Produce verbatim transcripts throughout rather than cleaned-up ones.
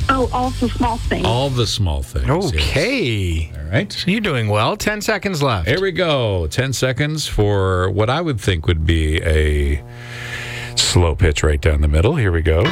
Oh, also small things. All the small things. Okay. Yes. All right. So you're doing well. Ten seconds left. Here we go. Ten seconds for what I would think would be a slow pitch right down the middle. Here we go.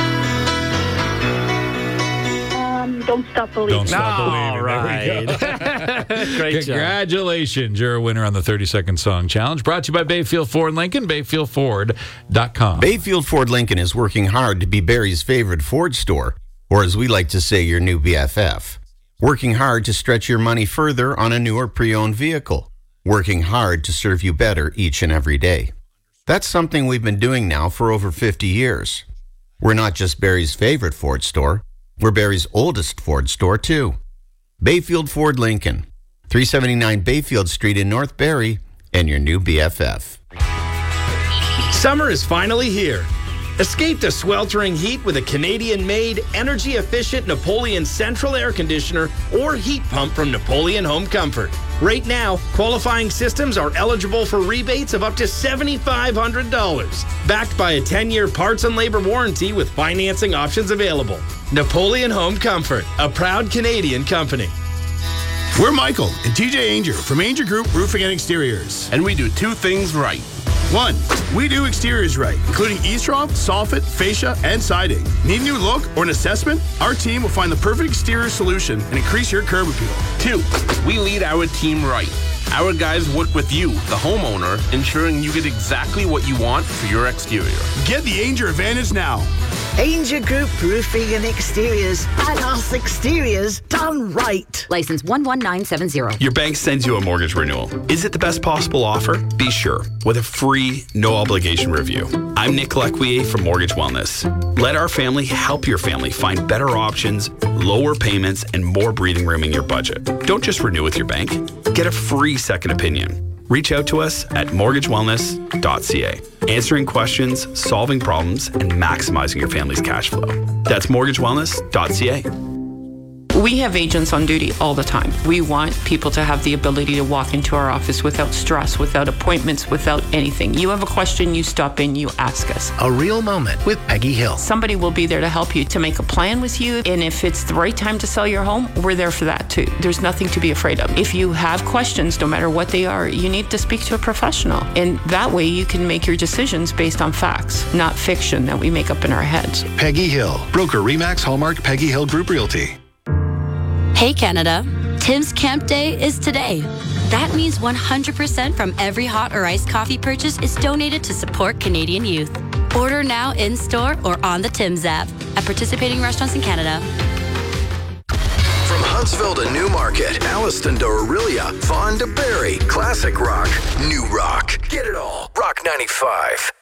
Um, don't stop believing. Don't stop All believing. There we right. go. Great job. Congratulations. You're a winner on the thirty-second Song Challenge. Brought to you by Bayfield Ford Lincoln, bayfield ford dot com. Bayfield Ford Lincoln is working hard to be Barrie's favorite Ford store, or as we like to say, your new B F F. Working hard to stretch your money further on a newer pre-owned vehicle. Working hard to serve you better each and every day. That's something we've been doing now for over fifty years. We're not just Barrie's favorite Ford store, we're Barrie's oldest Ford store too. Bayfield Ford Lincoln, three seventy-nine Bayfield Street in North Barrie, and your new B F F. Summer is finally here. Escape the sweltering heat with a Canadian-made, energy-efficient Napoleon Central Air Conditioner or heat pump from Napoleon Home Comfort. Right now, qualifying systems are eligible for rebates of up to seven thousand five hundred dollars. Backed by a ten-year parts and labor warranty with financing options available. Napoleon Home Comfort, a proud Canadian company. We're Michael and T J Ainger from Ainger Group Roofing and Exteriors. And we do two things right. One, we do exteriors right, including eavesdrop, soffit, fascia, and siding. Need a new look or an assessment? Our team will find the perfect exterior solution and increase your curb appeal. Two, we lead our team right. Our guys work with you, the homeowner, ensuring you get exactly what you want for your exterior. Get the Ainger advantage now. Ainger Group Roofing and Exteriors. Badass exteriors done right. License one one nine seven zero. Your bank sends you a mortgage renewal. Is it the best possible offer? Be sure with a free, no-obligation review. I'm Nick Lequier from Mortgage Wellness. Let our family help your family find better options, lower payments, and more breathing room in your budget. Don't just renew with your bank. Get a free second opinion. Reach out to us at mortgage wellness dot c a. Answering questions, solving problems, and maximizing your family's cash flow. That's mortgage wellness dot c a. We have agents on duty all the time. We want people to have the ability to walk into our office without stress, without appointments, without anything. You have a question, you stop in, you ask us. A real moment with Peggy Hill. Somebody will be there to help you, to make a plan with you. And if it's the right time to sell your home, we're there for that too. There's nothing to be afraid of. If you have questions, no matter what they are, you need to speak to a professional. And that way you can make your decisions based on facts, not fiction that we make up in our heads. Peggy Hill, broker Remax Hallmark Peggy Hill Group Realty. Hey Canada, Tim's Camp Day is today. That means one hundred percent from every hot or iced coffee purchase is donated to support Canadian youth. Order now in-store or on the Tim's app at participating restaurants in Canada. From Huntsville to Newmarket, Alliston to Orillia, Vaughan to Barrie, classic rock, new rock. Get it all. Rock ninety-five.